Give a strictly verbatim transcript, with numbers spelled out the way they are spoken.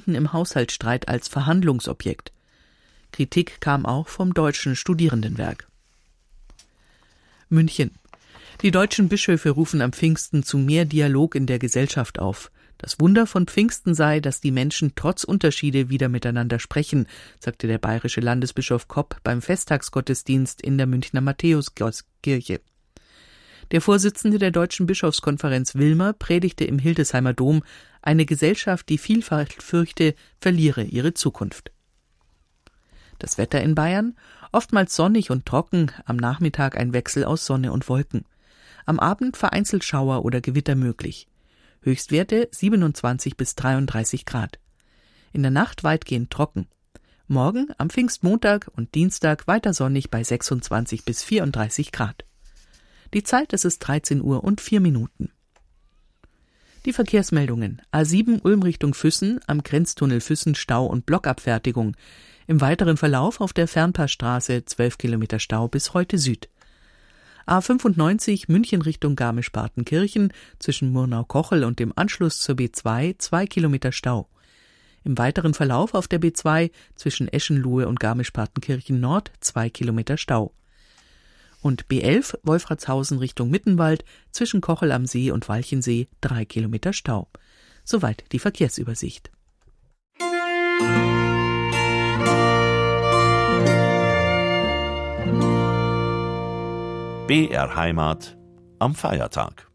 Stunden im Haushaltsstreit als Verhandlungsobjekt. Kritik kam auch vom Deutschen Studierendenwerk. München. Die deutschen Bischöfe rufen am Pfingsten zu mehr Dialog in der Gesellschaft auf. Das Wunder von Pfingsten sei, dass die Menschen trotz Unterschiede wieder miteinander sprechen, sagte der bayerische Landesbischof Kopp beim Festtagsgottesdienst in der Münchner Matthäuskirche. Der Vorsitzende der Deutschen Bischofskonferenz Wilmer predigte im Hildesheimer Dom, eine Gesellschaft, die Vielfalt fürchte, verliere ihre Zukunft. Das Wetter in Bayern? Oftmals sonnig und trocken, am Nachmittag ein Wechsel aus Sonne und Wolken. Am Abend vereinzelt Schauer oder Gewitter möglich. Höchstwerte siebenundzwanzig bis dreiunddreißig Grad. In der Nacht weitgehend trocken. Morgen am Pfingstmontag und Dienstag weiter sonnig bei sechsundzwanzig bis vierunddreißig Grad. Die Zeit, es ist dreizehn Uhr und vier Minuten. Die Verkehrsmeldungen. A sieben Ulm Richtung Füssen, am Grenztunnel Füssen Stau und Blockabfertigung. Im weiteren Verlauf auf der Fernpassstraße zwölf Kilometer Stau bis heute Süd. A fünfundneunzig München Richtung Garmisch-Partenkirchen zwischen Murnau-Kochel und dem Anschluss zur B zwei zwei Kilometer Stau. Im weiteren Verlauf auf der B zwei zwischen Eschenlohe und Garmisch-Partenkirchen Nord zwei Kilometer Stau. Und B elf Wolfratshausen Richtung Mittenwald zwischen Kochel am See und Walchensee drei Kilometer Stau. Soweit die Verkehrsübersicht. B R Heimat am Feiertag.